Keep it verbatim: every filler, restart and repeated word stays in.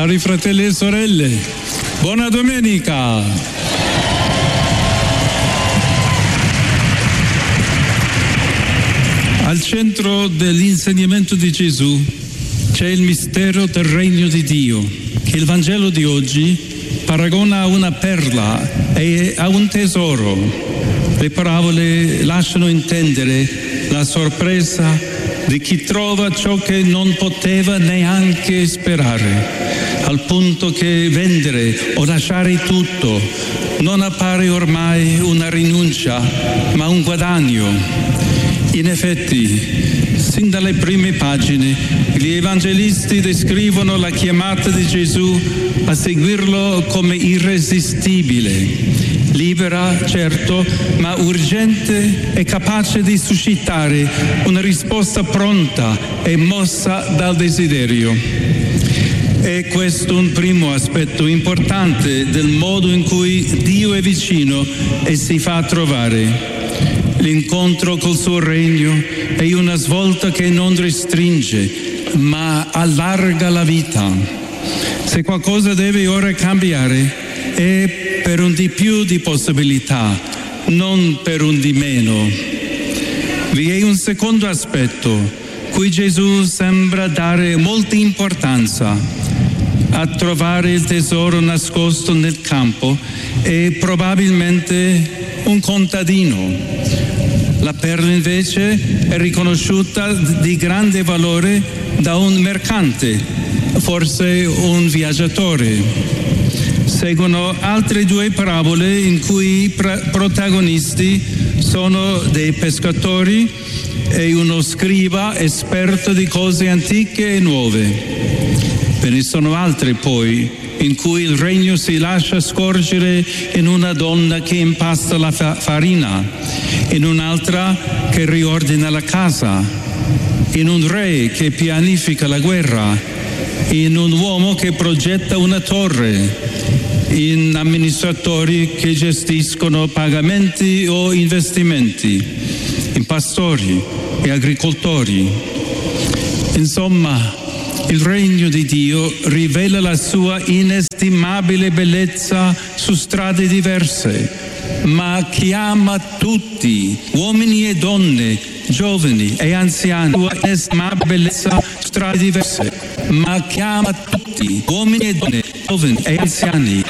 Cari fratelli e sorelle, buona domenica! Al centro dell'insegnamento di Gesù c'è il mistero del regno di Dio, che il Vangelo di oggi paragona a una perla e a un tesoro. Le parabole lasciano intendere la sorpresa di chi trova ciò che non poteva neanche sperare, al punto che vendere o lasciare tutto non appare ormai una rinuncia, ma un guadagno. In effetti, sin dalle prime pagine, gli evangelisti descrivono la chiamata di Gesù a seguirlo come irresistibile. Libera, certo, ma urgente e capace di suscitare una risposta pronta e mossa dal desiderio. È questo un primo aspetto importante del modo in cui Dio è vicino e si fa trovare. L'incontro col suo regno è una svolta che non restringe, ma allarga la vita. Se qualcosa deve ora cambiare, è per un di più di possibilità, non per un di meno. Vi è un secondo aspetto, cui Gesù sembra dare molta importanza. A trovare il tesoro nascosto nel campo è probabilmente un contadino. La perla invece è riconosciuta di grande valore da un mercante, forse un viaggiatore. Seguono altre due parabole in cui i pr- protagonisti sono dei pescatori e uno scriba esperto di cose antiche e nuove. Ve ne sono altre poi in cui il regno si lascia scorgere in una donna che impasta la fa- farina, in un'altra che riordina la casa, in un re che pianifica la guerra, in un uomo che progetta una torre, in amministratori che gestiscono pagamenti o investimenti, in pastori e agricoltori. Insomma, il regno di Dio rivela la sua inestimabile bellezza su strade diverse, ma chiama tutti, uomini e donne, giovani e anziani, la sua inestimabile bellezza su strade diverse, ma chiama tutti, uomini e donne, giovani e anziani,